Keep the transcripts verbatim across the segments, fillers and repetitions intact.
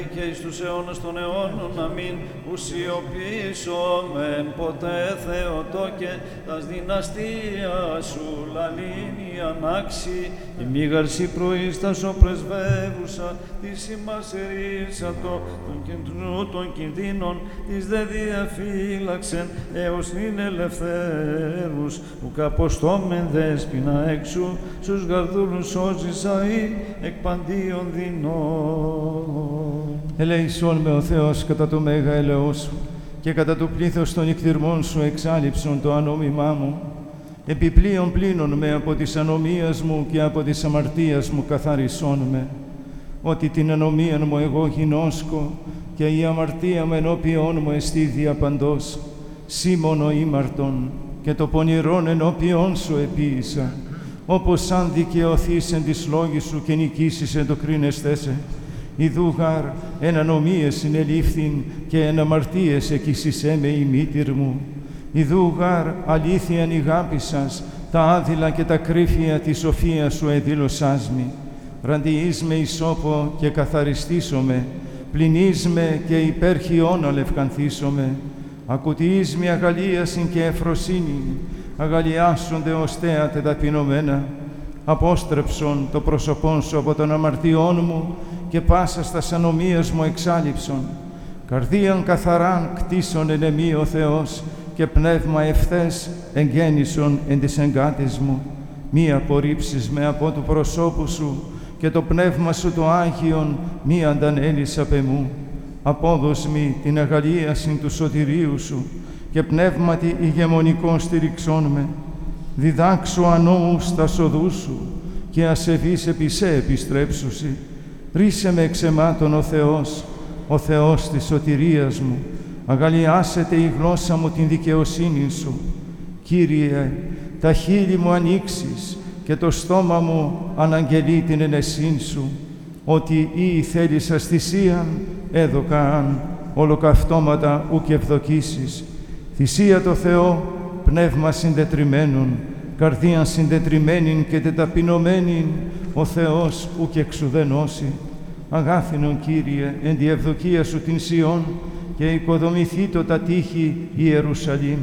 Και εις τους αιώνας των αιώνων να μην ουσιοποιήσομεν ποτέ Θεοτόκε τας δυναστεία σου λαλήνη ανάξει η μήγαρση προείστασο πρεσβεύουσα της ημάς ερήσατο των κεντρού των κινδύνων της δε διαφύλαξεν έως την ελευθέρους ουκ αποστόμεν δέσποινα έξου στους γαρδούλους σώζησα ή εκ παντίον δεινών. Ελέησόν με ο Θεός κατά το μέγα ελεό σου και κατά το πλήθος των νυχτηρμών σου εξάλειψον το ανόμημά μου. Επιπλέον πλύνον με από της ανομίας μου και από της αμαρτίας μου καθαρισόν με. Ότι την ανομίαν μου εγώ γινώσκω και η αμαρτία μου ενώπιόν μου εστί διαπαντός. Σήμωνο ήμαρτον και το πονηρόν ενώπιόν σου επίησα. Όπως αν δικαιωθείς εν της λόγης σου και νικήσεις εν το κρίνεσθέσαι. Ιδού γάρ εν ανομίες συνελήφθην και εν αμαρτίες εκείσισέ με η μήτηρ μου. Ιδού γάρ αλήθειαν ηγάπησας, τα άδειλα και τα κρύφια τη σοφία σου εδήλωσάς μη. Ραντιείς με ισόπο και καθαριστήσομαι, πλυνείς με και υπέρχιον αλευκανθήσομαι. Ακουτιείς με αγαλίασιν και εφροσύνη, αγαλιάσονται ως θέατε ταπεινωμένα. Απόστρεψον το πρόσωπόν σου από των αμαρτιών μου και πάσα στας ανομίας μου εξάλειψον. Καρδίαν καθαράν κτίσον εν εμεί ο Θεός και πνεύμα ευθές εγγέννησον εν της εγκάτης μου. Μη απορρίψεις με από του προσώπου σου και το πνεύμα σου το Άγιον μη αντανέλεις απ' εμού. Απόδος μη την αγαλίασιν του σωτηρίου σου και πνεύματι ηγεμονικών στηριξών με. Διδάξω ανώους τα σοδούς σου και ασεβείς επί σε επιστρέψουσι. Ρίσε με εξαιμάτων ο Θεός, ο Θεός της σωτηρίας μου. Αγαλιάσετε η γλώσσα μου την δικαιοσύνη σου. Κύριε, τα χείλη μου ανοίξεις και το στόμα μου αναγγελεί την ενεσύν σου. Ότι ή θέλησας θυσίαν, έδωκαν ολοκαυτώματα ουκ ευδοκίσεις. Θυσία το Θεό, πνεύμα συντετριμένων, καρδίαν συντετριμένην και τεταπεινωμένην, ο Θεός ουκ εξουδενώσει. Αγάθινον, Κύριε, εν τη ευδοκία σου την Σιών και οικοδομηθήτω τα τείχη Ιερουσαλήμ.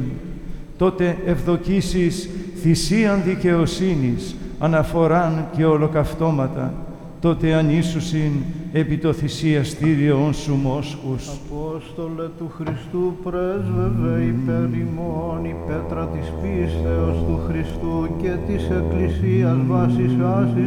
Τότε ευδοκίσεις θυσίαν δικαιοσύνης, αναφοράν και ολοκαυτώματα. Τότε ανήσουσιν επί το θυσιαστήριον σου μόσχους. Απόστολε του Χριστού πρέσβευε υπέρ ημών η πέτρα της πίστεως του Χριστού και της Εκκλησίας βασισάς εις